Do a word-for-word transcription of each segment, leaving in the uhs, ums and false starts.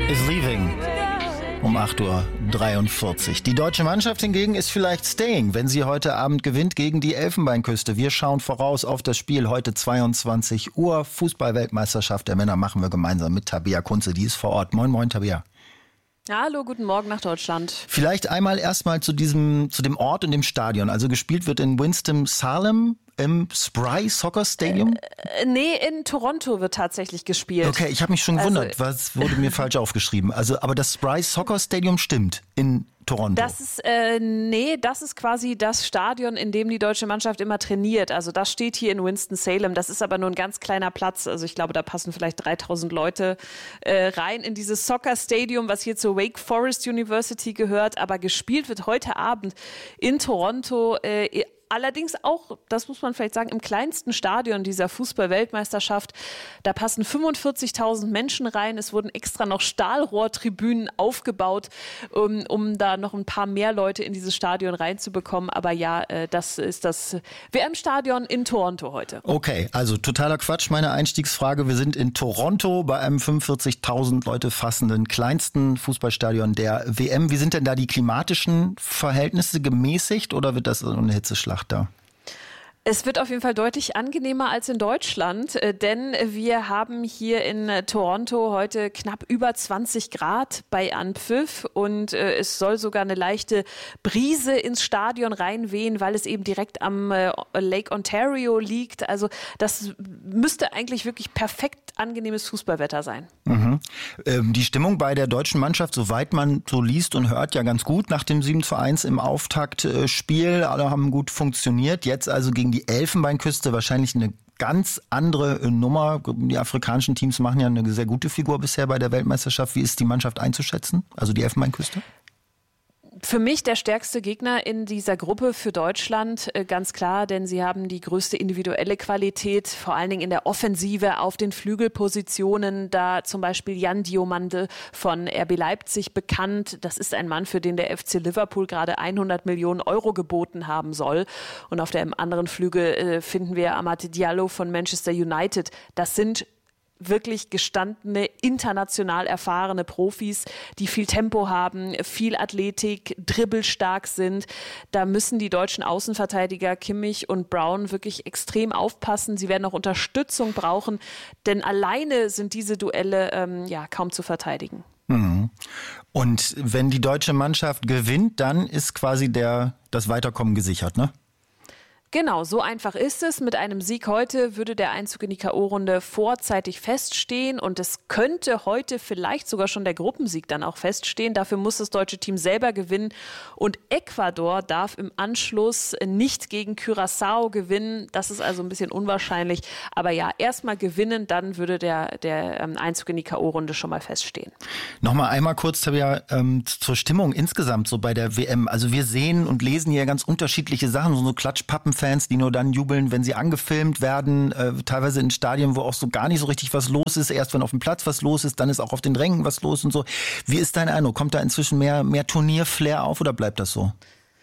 is leaving. Um acht Uhr dreiundvierzig. Die deutsche Mannschaft hingegen ist vielleicht staying, wenn sie heute Abend gewinnt gegen die Elfenbeinküste. Wir schauen voraus auf das Spiel heute zweiundzwanzig Uhr. Fußball-Weltmeisterschaft der Männer machen wir gemeinsam mit Tabea Kunze. Die ist vor Ort. Moin, moin, Tabea. Hallo, guten Morgen nach Deutschland. Vielleicht einmal erstmal zu diesem, zu dem Ort und dem Stadion. Also gespielt wird in Winston-Salem im Spry Soccer Stadium? Äh, nee, in Toronto wird tatsächlich gespielt. Okay, ich habe mich schon gewundert, also, was wurde mir falsch aufgeschrieben. Also, aber das Spry Soccer Stadium stimmt in Toronto. Das ist, äh, nee, das ist quasi das Stadion, in dem die deutsche Mannschaft immer trainiert. Also das steht hier in Winston-Salem. Das ist aber nur ein ganz kleiner Platz. Also ich glaube, da passen vielleicht dreitausend Leute äh, rein in dieses Soccer Stadium, was hier zur Wake Forest University gehört. Aber gespielt wird heute Abend in Toronto. Äh, Allerdings auch, das muss man vielleicht sagen, im kleinsten Stadion dieser Fußball-Weltmeisterschaft. Da passen fünfundvierzigtausend Menschen rein. Es wurden extra noch Stahlrohrtribünen aufgebaut, um, um da noch ein paar mehr Leute in dieses Stadion reinzubekommen. Aber ja, das ist das W M-Stadion in Toronto heute. Okay, also totaler Quatsch. Meine Einstiegsfrage. Wir sind in Toronto bei einem fünfundvierzigtausend Leute fassenden kleinsten Fußballstadion der W M. Wie sind denn da die klimatischen Verhältnisse gemäßigt oder wird das eine Hitzeschlacht da? Es wird auf jeden Fall deutlich angenehmer als in Deutschland, denn wir haben hier in Toronto heute knapp über zwanzig Grad bei Anpfiff und es soll sogar eine leichte Brise ins Stadion reinwehen, weil es eben direkt am Lake Ontario liegt. Also das müsste eigentlich wirklich perfekt angenehmes Fußballwetter sein. Mhm. Ähm, die Stimmung bei der deutschen Mannschaft, soweit man so liest und hört, ja ganz gut nach dem sieben zu eins im Auftaktspiel. Alle haben gut funktioniert. Jetzt also gegen die Elfenbeinküste wahrscheinlich eine ganz andere Nummer. Die afrikanischen Teams machen ja eine sehr gute Figur bisher bei der Weltmeisterschaft. Wie ist die Mannschaft einzuschätzen? Also die Elfenbeinküste? Für mich der stärkste Gegner in dieser Gruppe für Deutschland, ganz klar, denn sie haben die größte individuelle Qualität, vor allen Dingen in der Offensive auf den Flügelpositionen, da zum Beispiel Jan Diomande von R B Leipzig bekannt. Das ist ein Mann, für den der F C Liverpool gerade hundert Millionen Euro geboten haben soll. Und auf dem anderen Flügel äh, finden wir Amad Diallo von Manchester United. Das sind wirklich gestandene, international erfahrene Profis, die viel Tempo haben, viel Athletik, dribbelstark sind. Da müssen die deutschen Außenverteidiger Kimmich und Brown wirklich extrem aufpassen. Sie werden auch Unterstützung brauchen, denn alleine sind diese Duelle ähm, ja kaum zu verteidigen. Mhm. Und wenn die deutsche Mannschaft gewinnt, dann ist quasi der, das Weiterkommen gesichert, ne? Genau, so einfach ist es. Mit einem Sieg heute würde der Einzug in die K O-Runde vorzeitig feststehen und es könnte heute vielleicht sogar schon der Gruppensieg dann auch feststehen. Dafür muss das deutsche Team selber gewinnen und Ecuador darf im Anschluss nicht gegen Curaçao gewinnen. Das ist also ein bisschen unwahrscheinlich. Aber ja, erstmal gewinnen, dann würde der, der Einzug in die K O-Runde schon mal feststehen. Nochmal einmal kurz, Tabea, ähm, zur Stimmung insgesamt so bei der W M. Also wir sehen und lesen hier ganz unterschiedliche Sachen, so Klatschpappen Fans, die nur dann jubeln, wenn sie angefilmt werden, äh, teilweise in Stadien, wo auch so gar nicht so richtig was los ist. Erst wenn auf dem Platz was los ist, dann ist auch auf den Rängen was los und so. Wie ist dein Eindruck? Kommt da inzwischen mehr, mehr Turnierflair auf oder bleibt das so?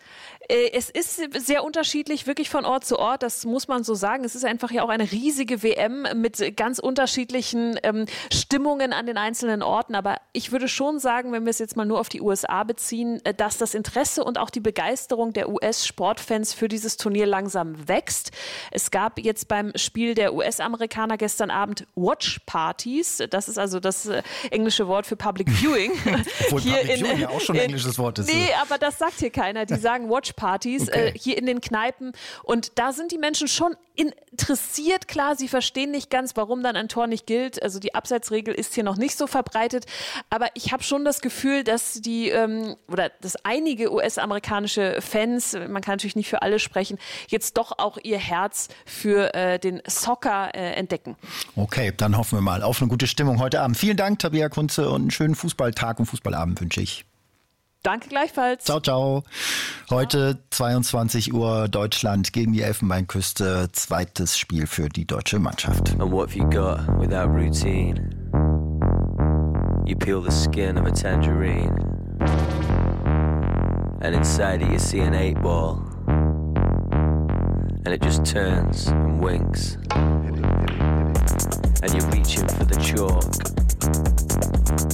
Es ist sehr unterschiedlich, wirklich von Ort zu Ort, das muss man so sagen. Es ist einfach ja auch eine riesige W M mit ganz unterschiedlichen ähm, Stimmungen an den einzelnen Orten. Aber ich würde schon sagen, wenn wir es jetzt mal nur auf die U S A beziehen, dass das Interesse und auch die Begeisterung der U S-Sportfans für dieses Turnier langsam wächst. Es gab jetzt beim Spiel der U S-Amerikaner gestern Abend Watch-Partys. Das ist also das äh, englische Wort für Public Viewing. Obwohl hier Public in, Viewing ja auch schon ein äh, englisches Wort ist. Nee, aber das sagt hier keiner. Die sagen Watch Partys okay. äh, hier in den Kneipen und da sind die Menschen schon interessiert, klar, sie verstehen nicht ganz, warum dann ein Tor nicht gilt, also die Abseitsregel ist hier noch nicht so verbreitet, aber ich habe schon das Gefühl, dass die ähm, oder dass einige U S-amerikanische Fans, man kann natürlich nicht für alle sprechen, jetzt doch auch ihr Herz für äh, den Soccer äh, entdecken. Okay, dann hoffen wir mal auf eine gute Stimmung heute Abend. Vielen Dank, Tabea Kunze, und einen schönen Fußballtag und Fußballabend wünsche ich. Danke gleichfalls. Ciao, ciao. Heute zweiundzwanzig Uhr Deutschland gegen die Elfenbeinküste. Zweites Spiel für die deutsche Mannschaft. And what have you got without routine? You peel the skin of a tangerine, and inside it you see an eight ball, and it just turns and winks, and you're reaching for the chalk,